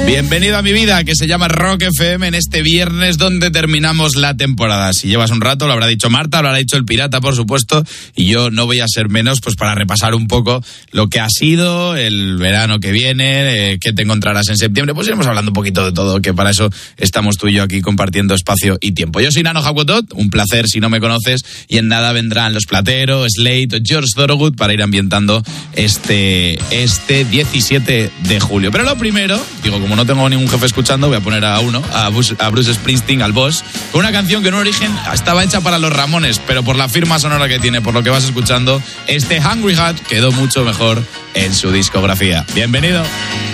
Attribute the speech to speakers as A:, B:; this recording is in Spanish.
A: Bienvenido a mi vida, que se llama Rock FM, en este viernes donde terminamos la temporada. Si llevas un rato, lo habrá dicho Marta, lo habrá dicho el Pirata, por supuesto, y yo no voy a ser menos, pues para repasar un poco lo que ha sido el verano que viene, qué te encontrarás en septiembre. Pues iremos hablando un poquito de todo, que para eso estamos tú y yo aquí compartiendo espacio y tiempo. Yo soy Nano Hakutot, un placer si no me conoces, y en nada vendrán Los Platero, Slate o George Thorogood para ir ambientando este 17 de julio. Pero lo primero, digo, como no tengo ningún jefe escuchando, voy a poner a Bruce Springsteen, al boss, con una canción que en un origen estaba hecha para los Ramones, pero por la firma sonora que tiene, por lo que vas escuchando, este Hungry Heart quedó mucho mejor en su discografía. Bienvenido.